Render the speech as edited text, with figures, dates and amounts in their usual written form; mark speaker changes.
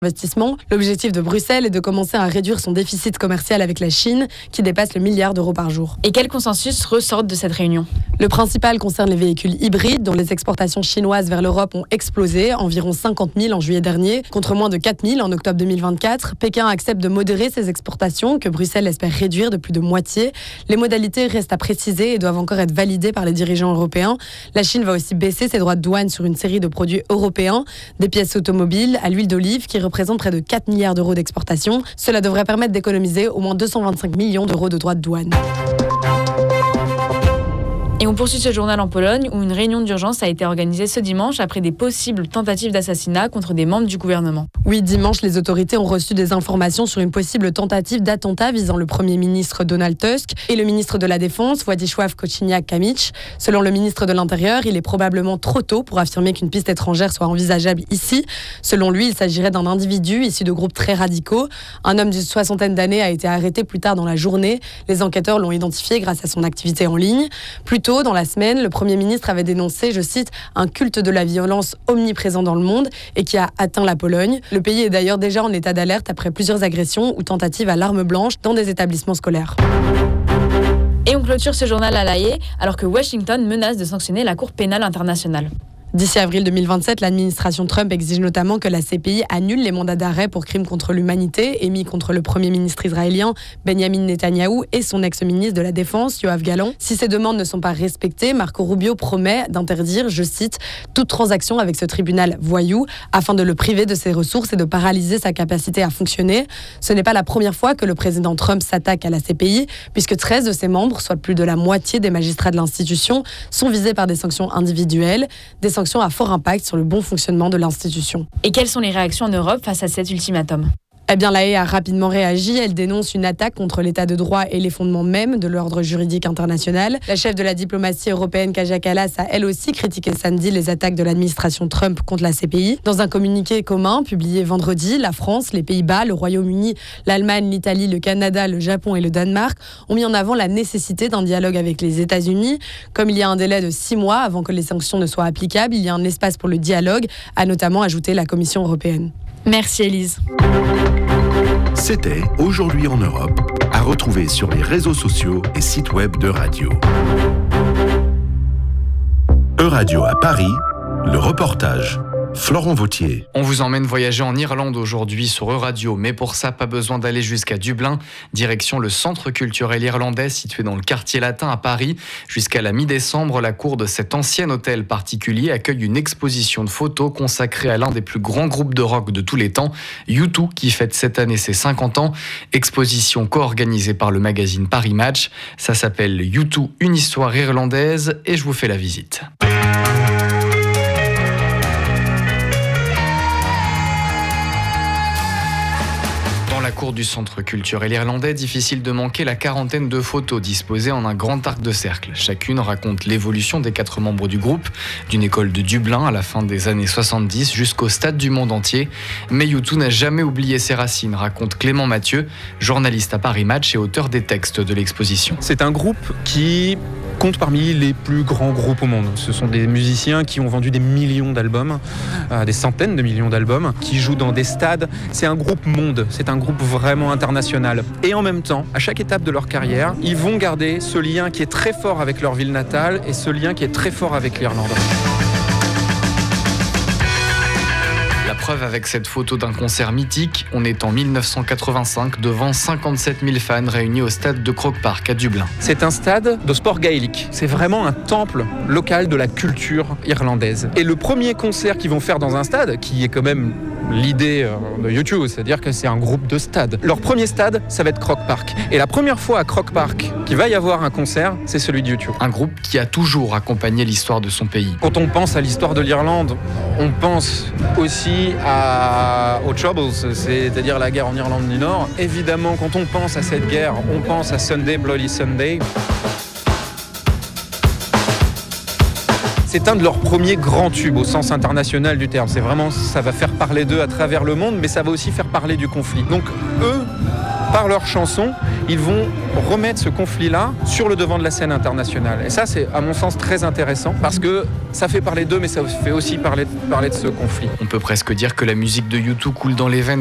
Speaker 1: investissement. L'objectif de Bruxelles est de commencer à réduire son déficit commercial avec la Chine, qui dépasse le milliard d'euros par jour.
Speaker 2: Et quels consensus ressortent de cette réunion ?
Speaker 1: Le principal concerne les véhicules hybrides, dont les exportations chinoises vers l'Europe ont explosé, environ 50 000 en juillet dernier, contre moins de 4 000 en octobre 2024. Pékin accepte de modérer ses exportations, que Bruxelles espère réduire de plus de moitié. Les modalités restent à préciser et doivent encore être validées par les dirigeants européens. La Chine va aussi baisser ses droits de douane sur une série de produits européens, des pièces automobiles à l'huile d'olive, qui représente près de 4 milliards d'euros d'exportation. Cela devrait permettre d'économiser au moins 225 millions d'euros de droits de douane.
Speaker 2: Et on poursuit ce journal en Pologne où une réunion d'urgence a été organisée ce dimanche après des possibles tentatives d'assassinat contre des membres du gouvernement.
Speaker 1: Oui, dimanche, les autorités ont reçu des informations sur une possible tentative d'attentat visant le Premier ministre Donald Tusk et le ministre de la Défense, Władysław Kosiniak-Kamysz. Selon le ministre de l'Intérieur, il est probablement trop tôt pour affirmer qu'une piste étrangère soit envisageable ici. Selon lui, il s'agirait d'un individu issu de groupes très radicaux. Un homme d'une soixantaine d'années a été arrêté plus tard dans la journée. Les enquêteurs l'ont identifié grâce à son activité en ligne. Plus tôt, dans la semaine, le Premier ministre avait dénoncé, je cite, un culte de la violence omniprésent dans le monde et qui a atteint la Pologne. Le pays est d'ailleurs déjà en état d'alerte après plusieurs agressions ou tentatives à l'arme blanche dans des établissements scolaires.
Speaker 2: Et on clôture ce journal à La Haye alors que Washington menace de sanctionner la Cour pénale internationale.
Speaker 1: D'ici avril 2027, l'administration Trump exige notamment que la CPI annule les mandats d'arrêt pour crimes contre l'humanité émis contre le Premier ministre israélien Benjamin Netanyahou et son ex-ministre de la Défense, Yoav Gallant. Si ces demandes ne sont pas respectées, Marco Rubio promet d'interdire, je cite, toute transaction avec ce tribunal voyou afin de le priver de ses ressources et de paralyser sa capacité à fonctionner. Ce n'est pas la première fois que le président Trump s'attaque à la CPI, puisque 13 de ses membres, soit plus de la moitié des magistrats de l'institution, sont visés par des sanctions individuelles, des sanctions à fort impact sur le bon fonctionnement de l'institution.
Speaker 2: Et quelles sont les réactions en Europe face à cet ultimatum ?
Speaker 1: Eh bien, La Haye a rapidement réagi. Elle dénonce une attaque contre l'état de droit et les fondements même de l'ordre juridique international. La chef de la diplomatie européenne, Kaja Kallas, a elle aussi critiqué samedi les attaques de l'administration Trump contre la CPI. Dans un communiqué commun publié vendredi, la France, les Pays-Bas, le Royaume-Uni, l'Allemagne, l'Italie, le Canada, le Japon et le Danemark ont mis en avant la nécessité d'un dialogue avec les États-Unis. Comme il y a un délai de 6 mois avant que les sanctions ne soient applicables, il y a un espace pour le dialogue, a notamment ajouté la Commission européenne.
Speaker 2: Merci Élise.
Speaker 3: C'était Aujourd'hui en Europe, à retrouver sur les réseaux sociaux et sites web d'Euradio. Euradio à Paris, le reportage. Florent Vautier.
Speaker 4: On vous emmène voyager en Irlande aujourd'hui sur Euradio, mais pour ça, pas besoin d'aller jusqu'à Dublin. Direction le centre culturel irlandais situé dans le quartier latin à Paris. Jusqu'à la mi-décembre, la cour de cet ancien hôtel particulier accueille une exposition de photos consacrée à l'un des plus grands groupes de rock de tous les temps, U2, qui fête cette année ses 50 ans. Exposition co-organisée par le magazine Paris Match. Ça s'appelle U2, une histoire irlandaise, et je vous fais la visite. Dans la cour du centre culturel irlandais, difficile de manquer la quarantaine de photos disposées en un grand arc de cercle. Chacune raconte l'évolution des 4 membres du groupe, d'une école de Dublin à la fin des années 70 jusqu'au stade du monde entier. Mais U2 n'a jamais oublié ses racines, raconte Clément Mathieu, journaliste à Paris Match et auteur des textes de l'exposition.
Speaker 5: C'est un groupe qui compte parmi les plus grands groupes au monde. Ce sont des musiciens qui ont vendu des millions d'albums, des centaines de millions d'albums, qui jouent dans des stades. C'est un groupe monde, c'est un groupe vraiment international. Et en même temps, à chaque étape de leur carrière, ils vont garder ce lien qui est très fort avec leur ville natale et ce lien qui est très fort avec l'Irlande.
Speaker 4: La preuve avec cette photo d'un concert mythique, on est en 1985 devant 57 000 fans réunis au stade de Croke Park à Dublin.
Speaker 5: C'est un stade de sport gaélique. C'est vraiment un temple local de la culture irlandaise. Et le premier concert qu'ils vont faire dans un stade, qui est quand même l'idée de U2, c'est-à-dire que c'est un groupe de stades. Leur premier stade, ça va être Croke Park. Et la première fois à Croke Park qu'il va y avoir un concert, c'est celui de U2.
Speaker 4: Un groupe qui a toujours accompagné l'histoire de son pays.
Speaker 5: Quand on pense à l'histoire de l'Irlande, on pense aussi aux Troubles, c'est-à-dire la guerre en Irlande du Nord. Évidemment, quand on pense à cette guerre, on pense à Sunday Bloody Sunday. C'est un de leurs premiers grands tubes au sens international du terme. C'est vraiment, ça va faire parler d'eux à travers le monde, mais ça va aussi faire parler du conflit. Donc eux, par leurs chansons, ils vont remettre ce conflit-là sur le devant de la scène internationale. Et ça, c'est à mon sens très intéressant parce que ça fait parler d'eux, mais ça fait aussi parler de ce conflit.
Speaker 4: On peut presque dire que la musique de U2 coule dans les veines